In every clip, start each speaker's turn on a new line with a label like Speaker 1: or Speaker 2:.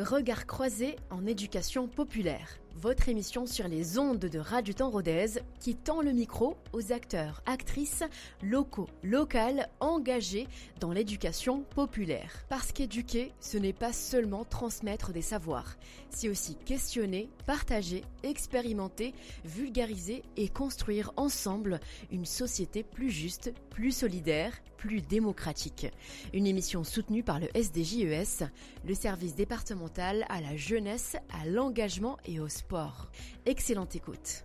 Speaker 1: Regard croisé en éducation populaire, votre émission sur les ondes de Radio Temps Rodez qui tend le micro aux acteurs, actrices, locaux, locales, engagés dans l'éducation populaire. Parce qu'éduquer, ce n'est pas seulement transmettre des savoirs, c'est aussi questionner, partager, expérimenter, vulgariser et construire ensemble une société plus juste, plus solidaire, plus démocratique. Une émission soutenue par le SDJES, le service départemental à la jeunesse, à l'engagement et au sport. Excellente écoute.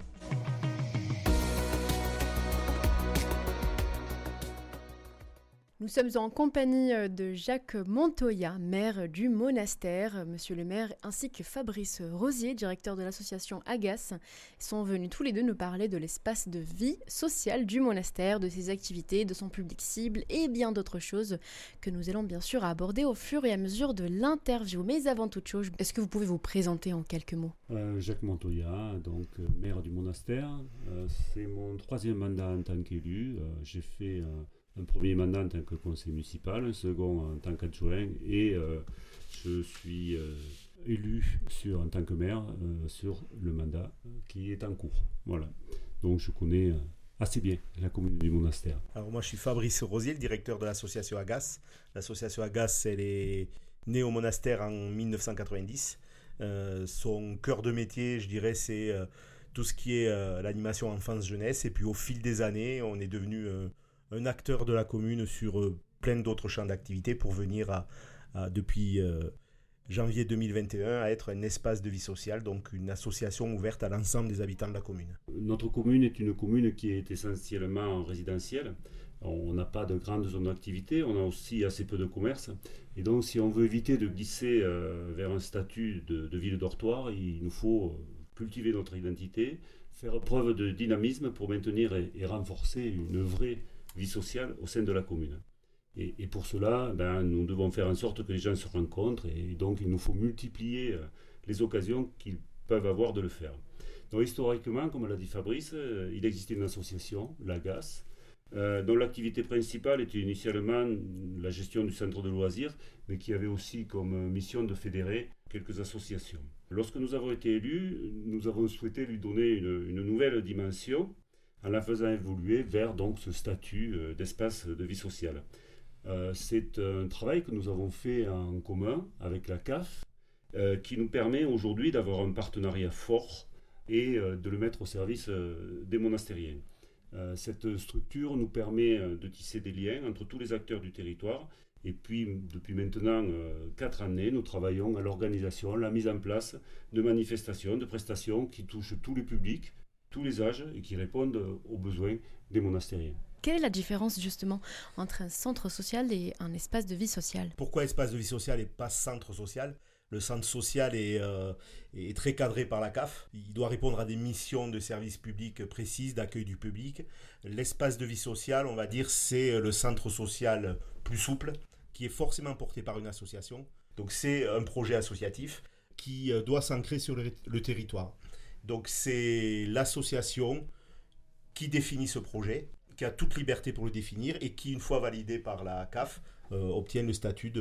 Speaker 1: Nous sommes en compagnie de Jacques Montoya, maire du monastère. Monsieur le maire ainsi que Fabrice Rosier, directeur de l'association Agace, sont venus tous les deux nous parler de l'espace de vie sociale du monastère, de ses activités, de son public cible et bien d'autres choses que nous allons bien sûr aborder au fur et à mesure de l'interview. Mais avant toute chose, est-ce que vous pouvez vous présenter en quelques mots ?
Speaker 2: Jacques Montoya, donc maire du monastère. C'est mon 3e mandat en tant qu'élu. J'ai fait un premier mandat en tant que conseiller municipal, un second en tant qu'adjoint et je suis élu en tant que maire sur le mandat qui est en cours. Voilà. Donc je connais assez bien la commune du monastère.
Speaker 3: Alors moi je suis Fabrice Rosier, le directeur de l'association Agace. L'association Agace, elle est née au monastère en 1990. Son cœur de métier, je dirais, c'est tout ce qui est l'animation enfance-jeunesse. Et puis au fil des années, on est devenu un acteur de la commune sur plein d'autres champs d'activité pour venir depuis janvier 2021 à être un espace de vie sociale, donc une association ouverte à l'ensemble des habitants de la commune.
Speaker 2: Notre commune est une commune qui est essentiellement résidentielle. On n'a pas de grandes zones d'activité, on a aussi assez peu de commerce. Et donc si on veut éviter de glisser vers un statut de ville dortoir, il nous faut cultiver notre identité, faire preuve de dynamisme pour maintenir et renforcer une vraie vie sociale au sein de la commune. Et pour cela, nous devons faire en sorte que les gens se rencontrent et donc il nous faut multiplier les occasions qu'ils peuvent avoir de le faire. Donc historiquement, comme l'a dit Fabrice, il existait une association, l'Agace, dont l'activité principale était initialement la gestion du centre de loisirs, mais qui avait aussi comme mission de fédérer quelques associations. Lorsque nous avons été élus, nous avons souhaité lui donner une nouvelle dimension, en la faisant évoluer vers donc ce statut d'espace de vie sociale. C'est un travail que nous avons fait en commun avec la CAF, qui nous permet aujourd'hui d'avoir un partenariat fort et de le mettre au service des monastériens. Cette structure nous permet de tisser des liens entre tous les acteurs du territoire. Et puis, depuis maintenant 4 années, nous travaillons à l'organisation, la mise en place de manifestations, de prestations qui touchent tous les publics, tous les âges et qui répondent aux besoins des monastériens.
Speaker 1: Quelle est la différence justement entre un centre social et un espace de vie sociale ?
Speaker 3: Pourquoi espace de vie sociale et pas centre social ? Le centre social est très cadré par la CAF. Il doit répondre à des missions de service public précises, d'accueil du public. L'espace de vie sociale, on va dire, c'est le centre social plus souple, qui est forcément porté par une association. Donc c'est un projet associatif qui doit s'ancrer sur le territoire. Donc c'est l'association qui définit ce projet, qui a toute liberté pour le définir et qui, une fois validé par la CAF, obtient le statut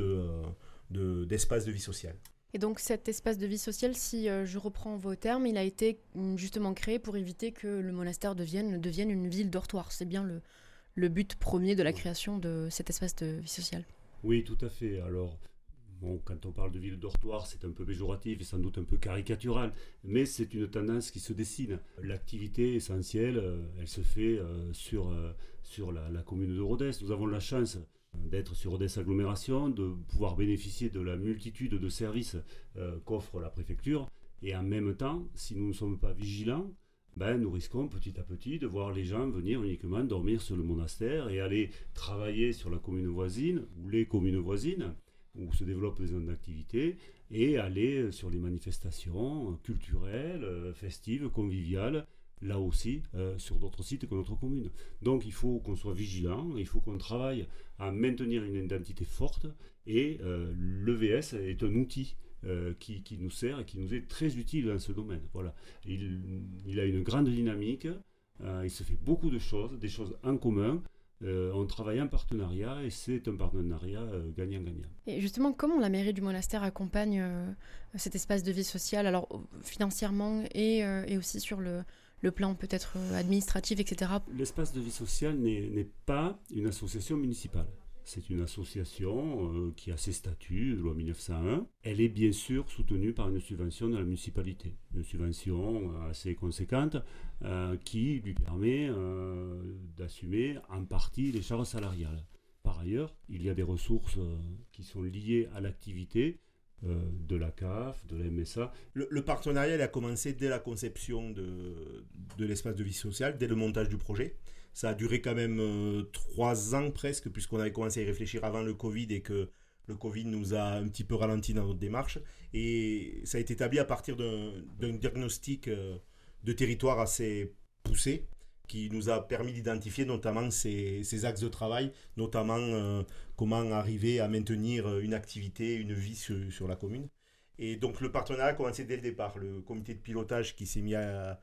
Speaker 3: d'espace de vie sociale.
Speaker 1: Et donc cet espace de vie sociale, si je reprends vos termes, il a été justement créé pour éviter que le monastère devienne une ville dortoir. C'est bien le but premier de la création de cet espace de vie sociale.
Speaker 2: Oui, tout à fait. Alors, quand on parle de ville dortoir, c'est un peu péjoratif et sans doute un peu caricatural, mais c'est une tendance qui se dessine. L'activité essentielle, elle se fait sur la commune de Rodez. Nous avons la chance d'être sur Rodez Agglomération, de pouvoir bénéficier de la multitude de services qu'offre la préfecture. Et en même temps, si nous ne sommes pas vigilants, nous risquons petit à petit de voir les gens venir uniquement dormir sur le monastère et aller travailler sur la commune voisine ou les communes voisines, où se développent des zones d'activité, et aller sur les manifestations culturelles, festives, conviviales, là aussi, sur d'autres sites que notre commune. Donc il faut qu'on soit vigilant, il faut qu'on travaille à maintenir une identité forte, et l'EVS est un outil qui nous sert et qui nous est très utile dans ce domaine. Voilà. Il a une grande dynamique, il se fait beaucoup de choses, des choses en commun, On travaille en partenariat et c'est un partenariat gagnant-gagnant.
Speaker 1: Et justement, comment la mairie du monastère accompagne cet espace de vie sociale, alors financièrement et aussi sur le plan peut-être administratif, etc.
Speaker 2: L'espace de vie sociale n'est pas une association municipale. C'est une association qui a ses statuts, loi 1901. Elle est bien sûr soutenue par une subvention de la municipalité. Une subvention assez conséquente qui lui permet d'assumer en partie les charges salariales. Par ailleurs, il y a des ressources qui sont liées à l'activité de la CAF, de la MSA.
Speaker 3: Le partenariat il a commencé dès la conception de l'espace de vie sociale, dès le montage du projet. Ça a duré quand même 3 ans presque, puisqu'on avait commencé à y réfléchir avant le Covid et que le Covid nous a un petit peu ralenti dans notre démarche. Et ça a été établi à partir d'un diagnostic de territoire assez poussé, qui nous a permis d'identifier notamment ces axes de travail, notamment comment arriver à maintenir une activité, une vie sur la commune. Et donc le partenariat a commencé dès le départ. Le comité de pilotage qui s'est mis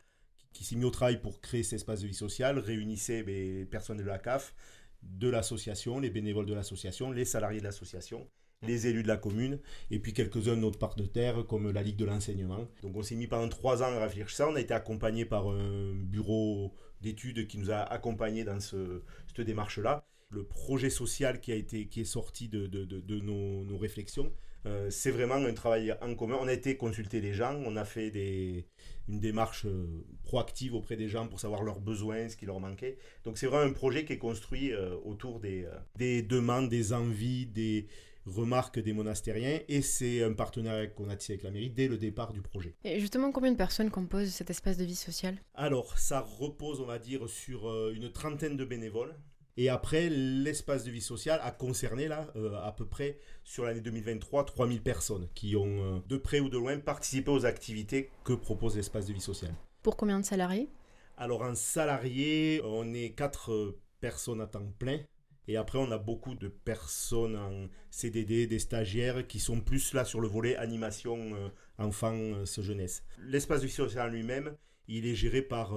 Speaker 3: au travail pour créer cet espace de vie sociale réunissait les personnes de la CAF, de l'association, les bénévoles de l'association, les salariés de l'association, les élus de la commune, et puis quelques-uns de notre partenaires comme la Ligue de l'enseignement. Donc on s'est mis pendant 3 ans à réfléchir ça. On a été accompagné par un bureau d'études qui nous a accompagnés dans cette démarche-là. Le projet social qui est sorti de nos réflexions, c'est vraiment un travail en commun. On a été consulter les gens, on a fait une démarche proactive auprès des gens pour savoir leurs besoins, ce qui leur manquait. Donc c'est vraiment un projet qui est construit autour des demandes, des envies, des remarques des monastériens, et c'est un partenariat qu'on a tissé avec la mairie dès le départ du projet.
Speaker 1: Et justement, combien de personnes composent cet espace de vie sociale ?
Speaker 3: Alors, ça repose, on va dire, sur une 30aine de bénévoles. Et après, l'espace de vie sociale a concerné, là, à peu près, sur l'année 2023, 3000 personnes qui ont, de près ou de loin, participé aux activités que propose l'espace de vie sociale.
Speaker 1: Pour combien de salariés ?
Speaker 3: Alors, en salariés, on est 4 personnes à temps plein. Et après, on a beaucoup de personnes en CDD, des stagiaires qui sont plus là sur le volet animation enfance jeunesse. L'espace de vie sociale en lui-même, il est géré par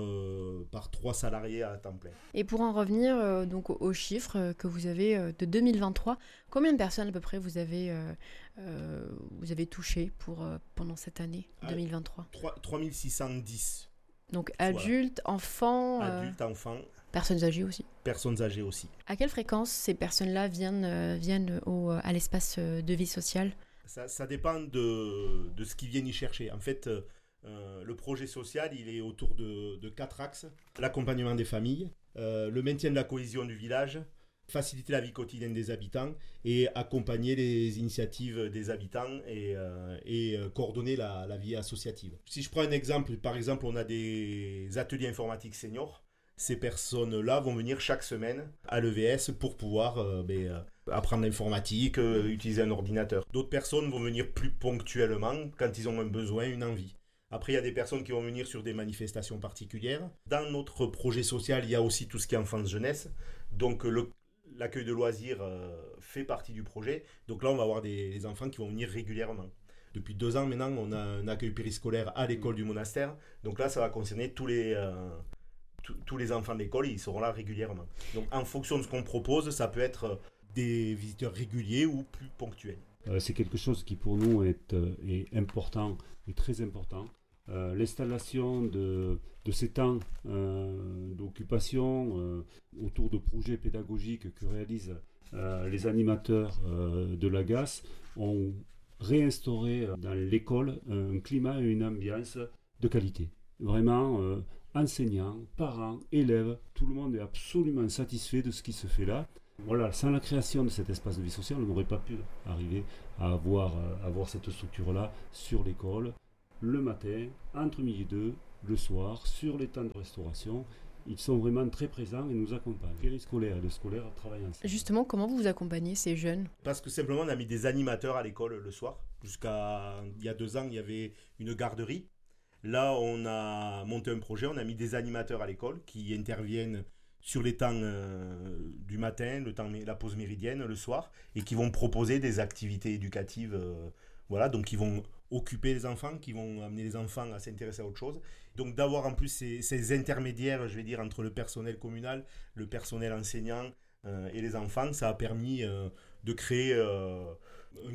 Speaker 3: 3 salariés à temps plein.
Speaker 1: Et pour en revenir donc aux chiffres que vous avez de 2023, combien de personnes à peu près vous avez touché pendant cette année 2023 ?
Speaker 3: 3610.
Speaker 1: Donc adultes, voilà. Enfants...
Speaker 3: Adultes, enfants.
Speaker 1: Personnes âgées aussi.
Speaker 3: Personnes âgées aussi.
Speaker 1: À quelle fréquence ces personnes-là viennent à l'espace de vie sociale ?
Speaker 3: Ça dépend de ce qu'ils viennent y chercher. En fait, le projet social, il est autour de 4 axes. L'accompagnement des familles, le maintien de la cohésion du village, faciliter la vie quotidienne des habitants et accompagner les initiatives des habitants et coordonner la vie associative. Si je prends un exemple, par exemple, on a des ateliers informatiques seniors. Ces personnes-là vont venir chaque semaine à l'EVS pour pouvoir apprendre l'informatique, utiliser un ordinateur. D'autres personnes vont venir plus ponctuellement quand ils ont un besoin, une envie. Après, il y a des personnes qui vont venir sur des manifestations particulières. Dans notre projet social, il y a aussi tout ce qui est enfance-jeunesse. Donc, l'accueil de loisirs fait partie du projet. Donc là, on va avoir des enfants qui vont venir régulièrement. Depuis 2 ans maintenant, on a un accueil périscolaire à l'école du monastère. Donc là, ça va concerner tous les enfants de l'école, ils seront là régulièrement. Donc en fonction de ce qu'on propose, ça peut être des visiteurs réguliers ou plus ponctuels.
Speaker 2: C'est quelque chose qui pour nous est important et très important. L'installation de ces temps d'occupation autour de projets pédagogiques que réalisent les animateurs de l'AGAS ont réinstauré dans l'école un climat et une ambiance de qualité. Vraiment, enseignants, parents, élèves, tout le monde est absolument satisfait de ce qui se fait là. Voilà, sans la création de cet espace de vie sociale, on n'aurait pas pu arriver à avoir cette structure-là sur l'école, le matin, entre midi et 2, le soir, sur les temps de restauration. Ils sont vraiment très présents et nous accompagnent. Périscolaire et le scolaire travaillent ensemble.
Speaker 1: Justement, comment vous accompagnez ces jeunes ?
Speaker 3: Parce que simplement, on a mis des animateurs à l'école le soir. Jusqu'à il y a 2 ans, il y avait une garderie. Là, on a monté un projet, on a mis des animateurs à l'école qui interviennent sur les temps du matin, la pause méridienne, le soir, et qui vont proposer des activités éducatives. Voilà, donc qui vont occuper les enfants, qui vont amener les enfants à s'intéresser à autre chose. Donc d'avoir en plus ces intermédiaires, je vais dire, entre le personnel communal, le personnel enseignant, et les enfants, ça a permis de créer un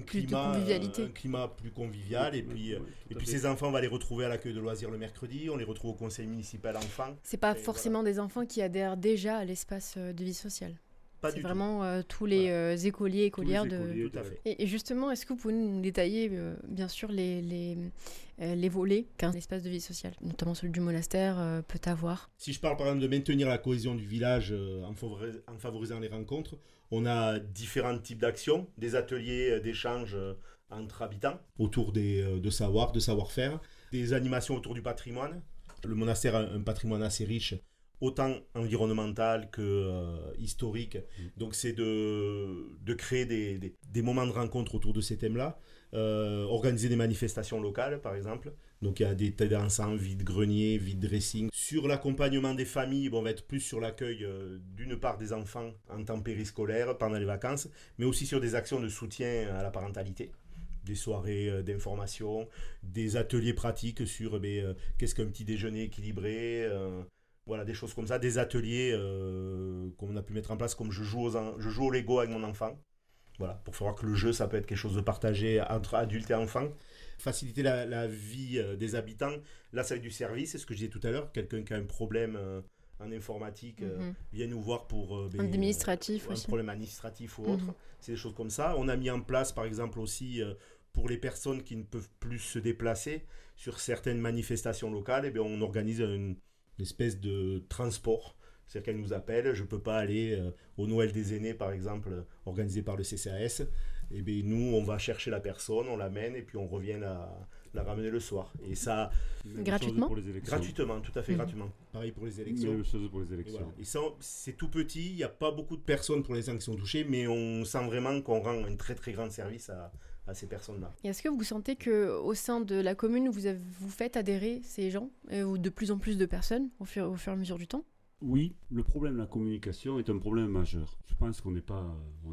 Speaker 3: climat plus convivial. Et puis ces enfants, on va les retrouver à l'accueil de loisirs le mercredi, on les retrouve au conseil municipal enfants.
Speaker 1: C'est pas forcément des enfants qui adhèrent déjà à l'espace de vie sociale. C'est vraiment tous les écoliers, écolières.
Speaker 3: Tout à fait.
Speaker 1: Et justement, est-ce que vous pouvez nous détailler, bien sûr, les volets qu'un espace de vie sociale, notamment celui du monastère, peut avoir?
Speaker 3: Si je parle par exemple de maintenir la cohésion du village en favorisant les rencontres, on a différents types d'actions, des ateliers d'échange entre habitants autour de savoir-faire, des animations autour du patrimoine. Le monastère a un patrimoine assez riche, autant environnemental que historique. Donc c'est de créer des moments de rencontre autour de ces thèmes-là. Organiser des manifestations locales, par exemple. Donc il y a des thés dansants, vide-grenier, vide-dressing. Sur l'accompagnement des familles, on va être plus sur l'accueil d'une part des enfants en temps périscolaire, pendant les vacances, mais aussi sur des actions de soutien à la parentalité. Des soirées d'information, des ateliers pratiques sur qu'est-ce qu'un petit déjeuner équilibré, voilà, des choses comme ça, des ateliers qu'on a pu mettre en place, comme je joue au Lego avec mon enfant. Voilà, pour faire voir que le jeu, ça peut être quelque chose de partagé entre adultes et enfants. Faciliter la vie des habitants. Là, ça va être du service, c'est ce que je disais tout à l'heure. Quelqu'un qui a un problème en informatique vient nous voir pour un problème administratif ou autre. C'est des choses comme ça. On a mis en place, par exemple, aussi pour les personnes qui ne peuvent plus se déplacer sur certaines manifestations locales, on organise une espèce de transport. C'est-à-dire qu'elle nous appelle, je ne peux pas aller au Noël des aînés, par exemple, organisé par le CCAS. Et bien, nous, on va chercher la personne, on l'amène et puis on revient la ramener le soir. Et ça...
Speaker 1: Gratuitement ?
Speaker 3: Gratuitement, tout à fait gratuitement. Pareil pour les élections.
Speaker 2: Même chose pour les élections.
Speaker 3: Et voilà. Et ça, c'est tout petit, il n'y a pas beaucoup de personnes pour les gens qui sont touchés, mais on sent vraiment qu'on rend un très très grand service à ces personnes-là.
Speaker 1: Et est-ce que vous sentez qu'au sein de la commune, vous faites adhérer ces gens, ou de plus en plus de personnes au fur et à mesure du temps ?
Speaker 2: Oui, le problème de la communication est un problème majeur. Je pense qu'on n'est pas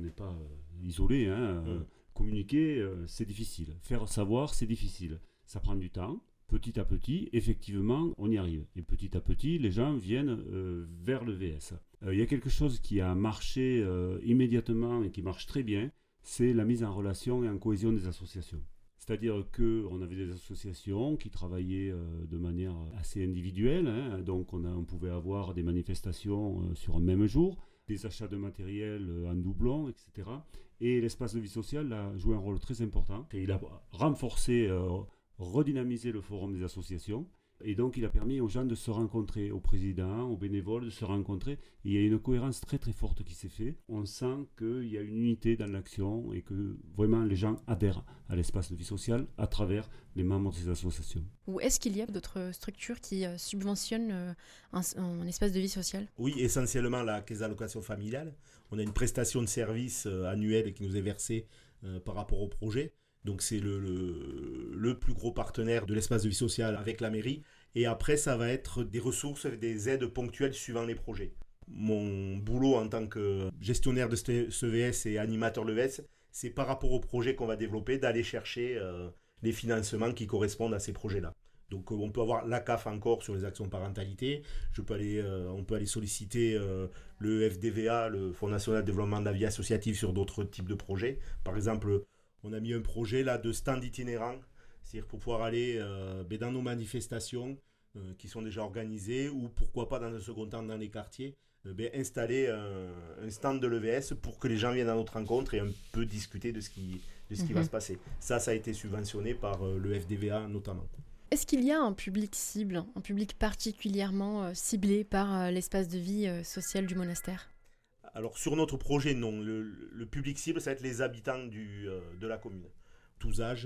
Speaker 2: isolé. Communiquer, c'est difficile. Faire savoir, c'est difficile. Ça prend du temps. Petit à petit, effectivement, on y arrive. Et petit à petit, les gens viennent vers le VS. Il y a quelque chose qui a marché immédiatement et qui marche très bien, c'est la mise en relation et en cohésion des associations. C'est-à-dire qu'on avait des associations qui travaillaient de manière assez individuelle, donc on pouvait avoir des manifestations sur un même jour, des achats de matériel en doublon, etc. Et l'espace de vie sociale a joué un rôle très important. Et il a renforcé, redynamisé le forum des associations. Et donc il a permis aux gens de se rencontrer, aux présidents, aux bénévoles de se rencontrer. Et il y a une cohérence très très forte qui s'est faite. On sent qu'il y a une unité dans l'action et que vraiment les gens adhèrent à l'espace de vie sociale à travers les membres de ces associations.
Speaker 1: Ou est-ce qu'il y a d'autres structures qui subventionnent un espace de vie sociale ?
Speaker 3: Oui, essentiellement la caisse d'allocation familiale. On a une prestation de service annuelle qui nous est versée par rapport au projet. Donc c'est le plus gros partenaire de l'espace de vie sociale avec la mairie. Et après, ça va être des ressources, des aides ponctuelles suivant les projets. Mon boulot en tant que gestionnaire de ce VS et animateur de VS, c'est par rapport au projet qu'on va développer, d'aller chercher les financements qui correspondent à ces projets-là. Donc on peut avoir la CAF encore sur les actions de parentalité. On peut aller solliciter le FDVA, le Fonds national de développement de la vie associative, sur d'autres types de projets. Par exemple, on a mis un projet là de stand itinérant, c'est-à-dire pour pouvoir aller dans nos manifestations qui sont déjà organisées, ou pourquoi pas dans un second temps dans les quartiers, installer un stand de l'EVS pour que les gens viennent à notre rencontre et un peu discuter de ce qui va se passer. Ça a été subventionné par le FDVA notamment.
Speaker 1: Est-ce qu'il y a un public cible, un public particulièrement ciblé par l'espace de vie social du monastère ?
Speaker 3: Alors sur notre projet, non. Le public cible, ça va être les habitants de la commune. Tous âges,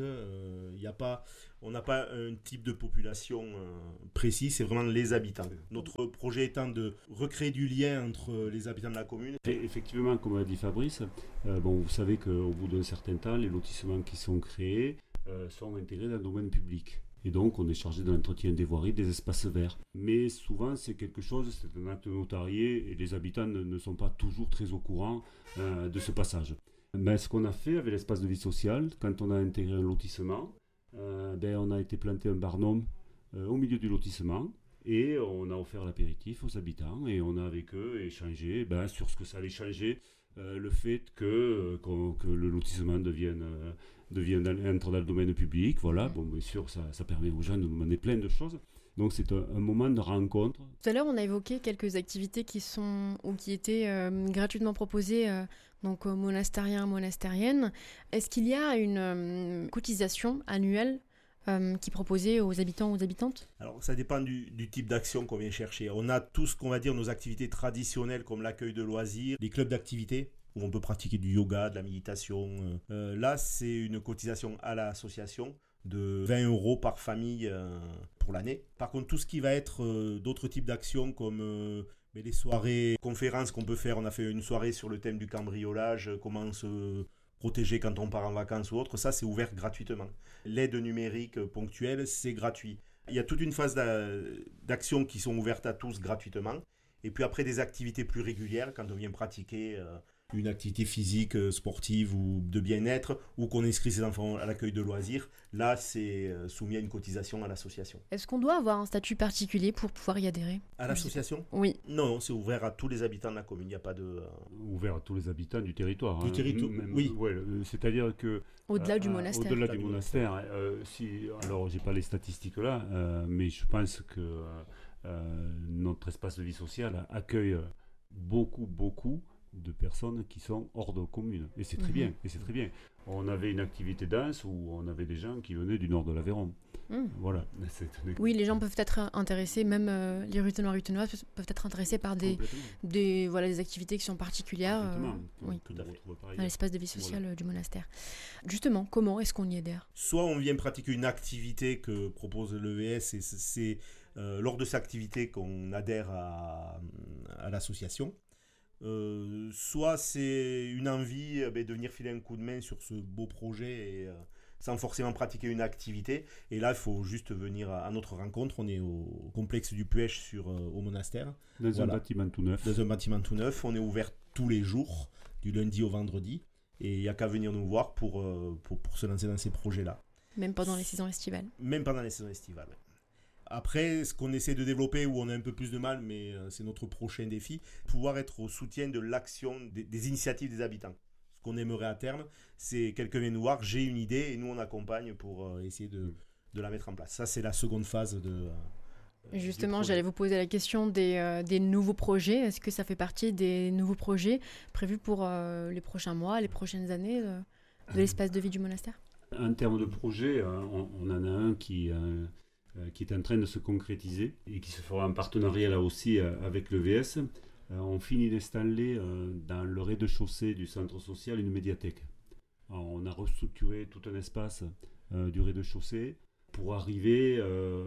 Speaker 3: on n'a pas un type de population précis, c'est vraiment les habitants. Notre projet étant de recréer du lien entre les habitants de la commune.
Speaker 2: Et effectivement, comme a dit Fabrice, vous savez qu'au bout d'un certain temps, les lotissements qui sont créés sont intégrés dans le domaine public. Et donc, on est chargé de l'entretien des voiries, des espaces verts. Mais souvent, c'est un acte notarié et les habitants ne sont pas toujours très au courant de ce passage. Mais ce qu'on a fait avec l'espace de vie sociale, quand on a intégré un lotissement, on a été planter un barnum au milieu du lotissement. Et on a offert l'apéritif aux habitants et on a avec eux échangé sur ce que ça allait changer, le fait que le lotissement entre dans le domaine public. Voilà, bon, bien sûr, ça permet aux gens de demander plein de choses. Donc c'est un moment de rencontre.
Speaker 1: Tout à l'heure, on a évoqué quelques activités qui étaient gratuitement proposées donc aux monastériens et monastériennes. Est-ce qu'il y a une cotisation annuelle qui est proposée aux habitants ou aux habitantes?
Speaker 3: Alors ça dépend du type d'action qu'on vient chercher. On a tout ce qu'on va dire nos activités traditionnelles comme l'accueil de loisirs, les clubs d'activités où on peut pratiquer du yoga, de la méditation. Là, c'est une cotisation à l'association de 20 € par famille pour l'année. Par contre, tout ce qui va être d'autres types d'actions comme les soirées, conférences qu'on peut faire, on a fait une soirée sur le thème du cambriolage, comment se protéger quand on part en vacances ou autre, ça c'est ouvert gratuitement. L'aide numérique ponctuelle, c'est gratuit. Il y a toute une phase d'actions qui sont ouvertes à tous gratuitement. Et puis après des activités plus régulières, quand on vient pratiquer une activité physique, sportive ou de bien-être, ou qu'on inscrit ses enfants à l'accueil de loisirs, là c'est soumis à une cotisation à l'association.
Speaker 1: Est-ce qu'on doit avoir un statut particulier pour pouvoir y adhérer?
Speaker 3: À l'association ?
Speaker 1: Oui.
Speaker 3: Non, c'est ouvert à tous les habitants de la commune, il n'y a pas de...
Speaker 2: Ouvert à tous les habitants du territoire.
Speaker 3: Du territoire, oui.
Speaker 2: Ouais, c'est-à-dire que...
Speaker 1: Au-delà du monastère.
Speaker 2: Au-delà du monastère. Alors, j'ai pas les statistiques là, mais je pense que notre espace de vie sociale accueille beaucoup de personnes qui sont hors de commune. Et c'est très bien. On avait une activité danse où on avait des gens qui venaient du nord de l'Aveyron. Voilà.
Speaker 1: Oui, les gens peuvent être intéressés, même les Ruthenois peuvent être intéressés par des activités qui sont particulières dans l'espace de vie sociale du monastère. Justement, comment est-ce qu'on y adhère?
Speaker 3: Soit on vient pratiquer une activité que propose l'EVS et c'est lors de cette activité qu'on adhère à l'association. Soit c'est une envie de venir filer un coup de main sur ce beau projet sans forcément pratiquer une activité. Et là, il faut juste venir à notre rencontre. On est au complexe du Puech au monastère.
Speaker 2: Dans un bâtiment tout neuf.
Speaker 3: Dans un bâtiment tout neuf. On est ouvert tous les jours, du lundi au vendredi. Et il n'y a qu'à venir nous voir pour se lancer dans ces projets-là.
Speaker 1: Même pendant les saisons estivales.
Speaker 3: Même pendant les saisons estivales, oui. Après, ce qu'on essaie de développer, où on a un peu plus de mal, mais c'est notre prochain défi, pouvoir être au soutien de l'action, des initiatives des habitants. Ce qu'on aimerait à terme, c'est quelqu'un vient nous voir, j'ai une idée, et nous on accompagne pour essayer de la mettre en place. Ça, c'est la seconde phase de...
Speaker 1: Justement, j'allais vous poser la question des nouveaux projets. Est-ce que ça fait partie des nouveaux projets prévus pour les prochains mois, les prochaines années de l'espace de vie du monastère?
Speaker 2: En termes de projet, on en a un qui est en train de se concrétiser et qui se fera en partenariat là aussi avec l'EVS. On finit d'installer dans le rez-de-chaussée du centre social une médiathèque. Alors, on a restructuré tout un espace du rez-de-chaussée pour arriver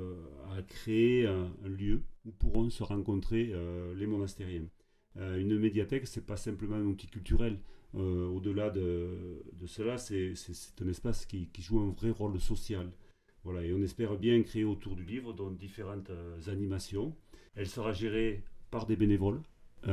Speaker 2: à créer un lieu où pourront se rencontrer les monastériens. Une médiathèque, c'est pas simplement un outil culturel. Au-delà de cela, c'est un espace qui joue un vrai rôle social. Voilà, et on espère bien créer autour du livre donc différentes animations. Elle sera gérée par des bénévoles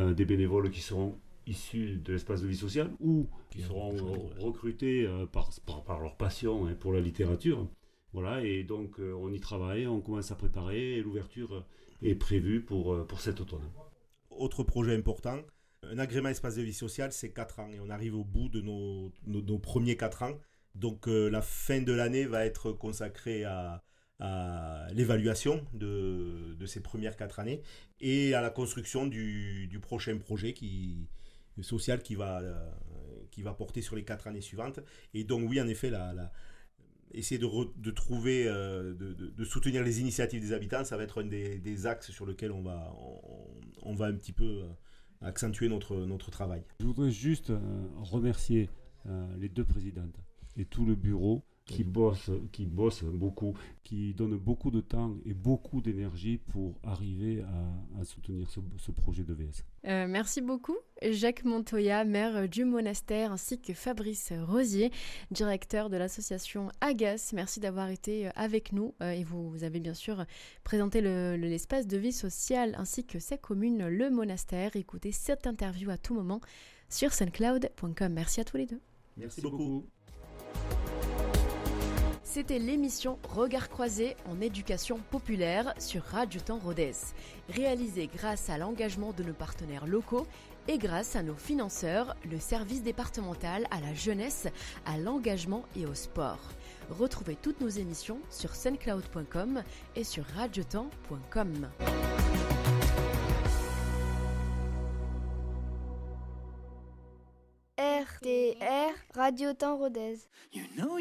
Speaker 2: qui seront issus de l'espace de vie sociale ou qui seront recrutés par leur passion pour la littérature. Voilà, et donc on y travaille, on commence à préparer et l'ouverture est prévue pour cet automne.
Speaker 3: Autre projet important, un agrément espace de vie sociale, c'est 4 ans et on arrive au bout de nos premiers 4 ans. Donc la fin de l'année va être consacrée à l'évaluation de ces premières 4 années et à la construction du prochain projet social qui va porter sur les 4 années suivantes. Et donc oui, en effet, essayer de trouver, de soutenir les initiatives des habitants, ça va être un des axes sur lesquels on va un petit peu accentuer notre travail.
Speaker 2: Je voudrais juste remercier les 2 présidentes et tout le bureau qui bosse beaucoup, qui donne beaucoup de temps et beaucoup d'énergie pour arriver à soutenir ce projet de VS.
Speaker 1: Merci beaucoup Jacques Montoya, maire du monastère, ainsi que Fabrice Rosier, directeur de l'association Agas. Merci d'avoir été avec nous et vous avez bien sûr présenté l'espace de vie sociale ainsi que sa commune, le monastère. Écoutez cette interview à tout moment sur soundcloud.com. Merci à tous les deux.
Speaker 3: Merci beaucoup.
Speaker 1: C'était l'émission Regard croisé en éducation populaire sur Radio Temps Rodez, réalisée grâce à l'engagement de nos partenaires locaux et grâce à nos financeurs, le service départemental à la jeunesse, à l'engagement et au sport. Retrouvez toutes nos émissions sur soundcloud.com et sur radiotemps.com.
Speaker 4: RTR Radio Temps Rodez.